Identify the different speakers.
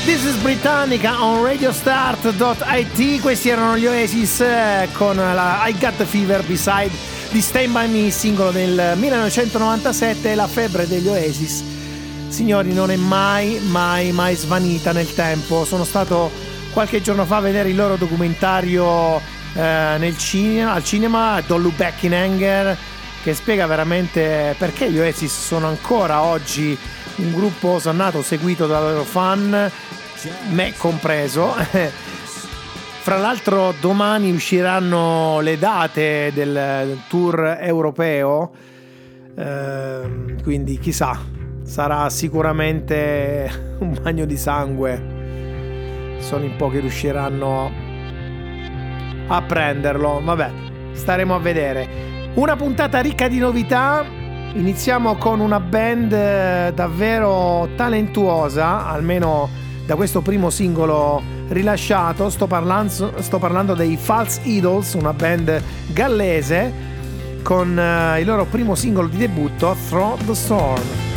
Speaker 1: This is Britannica on radiostart.it. Questi erano gli Oasis con la I Got the Fever Beside di Stand By Me, singolo del 1997. La febbre degli Oasis, signori, non è mai svanita nel tempo. Sono stato qualche giorno fa a vedere il loro documentario al cinema, Don't Look Back in Anger, che spiega veramente perché gli Oasis sono ancora oggi un gruppo osannato, seguito dai loro fan, me compreso. Fra l'altro domani usciranno le date del tour europeo, quindi chissà, sarà sicuramente un bagno di sangue. Sono in pochi riusciranno a prenderlo, vabbè, staremo a vedere. Una puntata ricca di novità. Iniziamo con una band davvero talentuosa, almeno da questo primo singolo rilasciato. Sto parlando dei False Idols, una band gallese, con il loro primo singolo di debutto, Through the Storm.